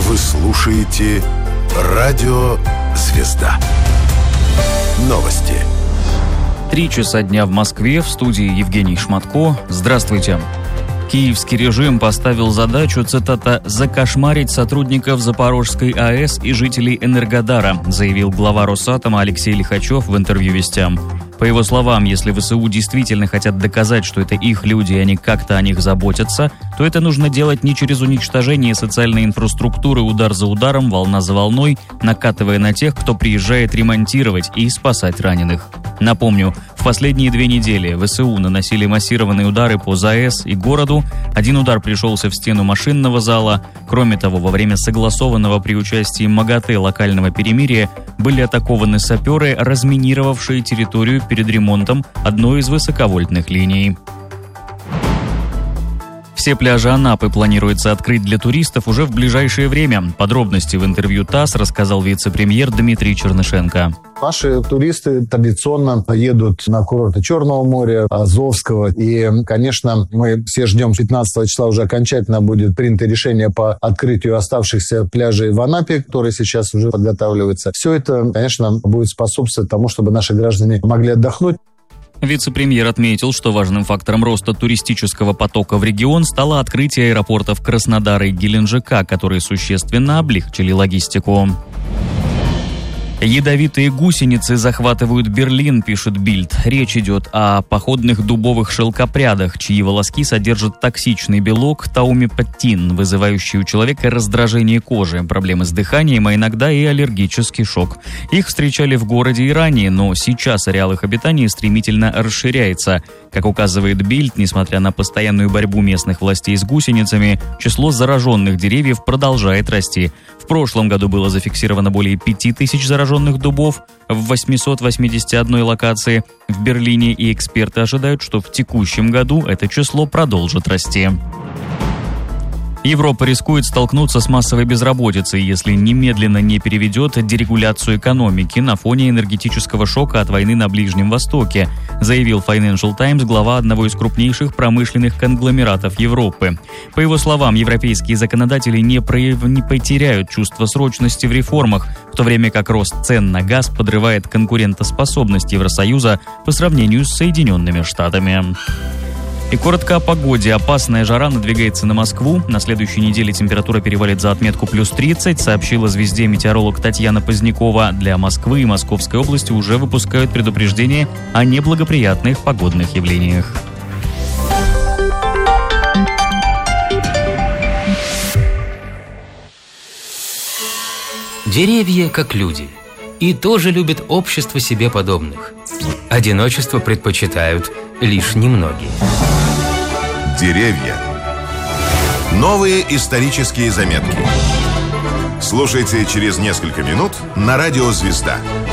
Вы слушаете «Радио Звезда». Новости. 3 часа дня в Москве, в студии Евгений Шматко. Здравствуйте. Киевский режим поставил задачу, цитата, «закошмарить сотрудников Запорожской АЭС и жителей Энергодара», заявил глава Росатома Алексей Лихачев в интервью «Вестям». По его словам, если ВСУ действительно хотят доказать, что это их люди и они как-то о них заботятся, то это нужно делать не через уничтожение социальной инфраструктуры удар за ударом, волна за волной, накатывая на тех, кто приезжает ремонтировать и спасать раненых. Напомню, в последние 2 недели ВСУ наносили массированные удары по ЗАЭС и городу. Один удар пришелся в стену машинного зала. Кроме того, во время согласованного при участии МАГАТЭ локального перемирия были атакованы саперы, разминировавшие территорию перед ремонтом одной из высоковольтных линий. Все пляжи Анапы планируется открыть для туристов уже в ближайшее время. Подробности в интервью ТАСС рассказал вице-премьер Дмитрий Чернышенко. Наши туристы традиционно едут на курорты Черного моря, Азовского. И, конечно, мы все ждем, 15 числа уже окончательно будет принято решение по открытию оставшихся пляжей в Анапе, которые сейчас уже подготавливаются. Все это, конечно, будет способствовать тому, чтобы наши граждане могли отдохнуть. Вице-премьер отметил, что важным фактором роста туристического потока в регион стало открытие аэропортов Краснодара и Геленджика, которые существенно облегчили логистику. Ядовитые гусеницы захватывают Берлин, пишет Бильд. Речь идет о походных дубовых шелкопрядах, чьи волоски содержат токсичный белок таумипектин, вызывающий у человека раздражение кожи, проблемы с дыханием, а иногда и аллергический шок. Их встречали в городе и ранее, но сейчас ареал их обитания стремительно расширяется. Как указывает Бильд, несмотря на постоянную борьбу местных властей с гусеницами, число зараженных деревьев продолжает расти. В прошлом году было зафиксировано более 5000 зараженных дубов в 881 локации в Берлине, и эксперты ожидают, что в текущем году это число продолжит расти. Европа рискует столкнуться с массовой безработицей, если немедленно не переведет дерегуляцию экономики на фоне энергетического шока от войны на Ближнем Востоке, заявил Financial Times глава одного из крупнейших промышленных конгломератов Европы. По его словам, европейские законодатели не потеряют чувство срочности в реформах, в то время как рост цен на газ подрывает конкурентоспособность Евросоюза по сравнению с Соединенными Штатами. И коротко о погоде. Опасная жара надвигается на Москву. На следующей неделе температура перевалит за отметку плюс 30, сообщила «Звезде» метеоролог Татьяна Позднякова. Для Москвы и Московской области уже выпускают предупреждения о неблагоприятных погодных явлениях. Деревья как люди. И тоже любят общество себе подобных. Одиночество предпочитают лишь немногие. Деревья. Новые исторические заметки. Слушайте через несколько минут на «Радио Звезда».